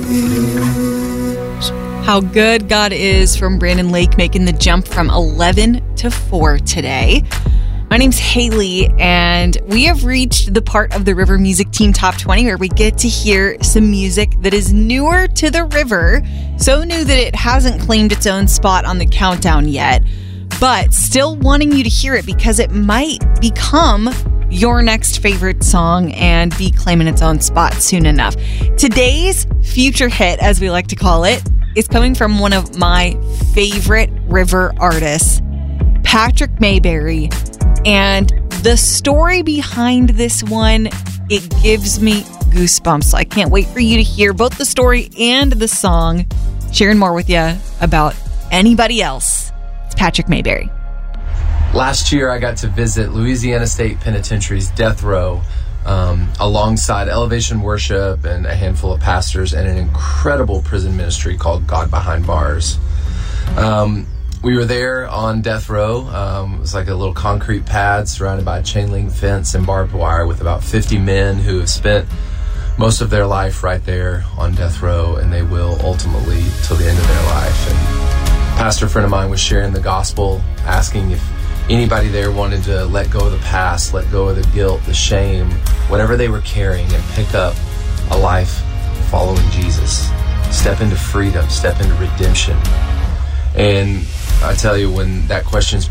How Good God Is from Brandon Lake, making the jump from 11 to 4 today. My name's Haley, and we have reached the part of the River Music Team Top 20 where we get to hear some music that is newer to the river, so new that it hasn't claimed its own spot on the countdown yet, but still wanting you to hear it because it might become your next favorite song and be claiming its own spot soon enough. Today's future hit, as we like to call it, is coming from one of my favorite river artists, Patrick Mayberry. And the story behind this one, it gives me goosebumps. So I can't wait for you to hear both the story and the song. Sharing more with you about anybody else. It's Patrick Mayberry. Last year, I got to visit Louisiana State Penitentiary's death row alongside Elevation Worship and a handful of pastors and an incredible prison ministry called God Behind Bars. We were there on death row. It was like a little concrete pad surrounded by a chain link fence and barbed wire with about 50 men who have spent most of their life right there on death row, and they will ultimately till the end of their life. And a pastor friend of mine was sharing the gospel, asking if anybody there wanted to let go of the past, let go of the guilt, the shame, whatever they were carrying, and pick up a life following Jesus. Step into freedom, step into redemption. And I tell you, when that question's